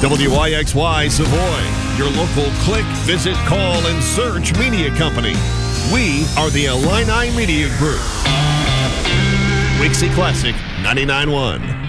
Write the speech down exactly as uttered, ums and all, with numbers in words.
W I X Y Savoy, your local click, visit, call, and search media company. We are the Illini Media Group. Wixie Classic ninety-nine point one.